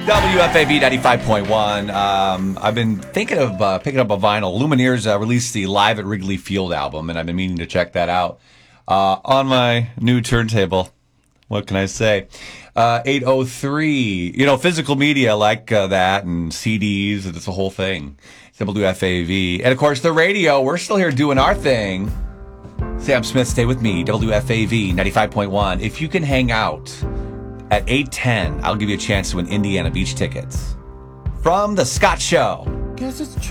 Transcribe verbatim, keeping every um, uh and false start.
W F A V ninety-five point one. Um, I've been thinking of uh, picking up a vinyl. Lumineers uh, released the Live at Wrigley Field album, and I've been meaning to check that out uh, on my new turntable. What can I say? Uh, eight oh three. You know, physical media like uh, that and C Ds, it's a whole thing. W F A V. And, of course, the radio. We're still here doing our thing. Sam Smith, stay with me. W F A V ninety-five point one. If you can hang out at eight ten, I'll give you a chance to win Indiana Beach tickets. From The Scott Show. Guess it's true.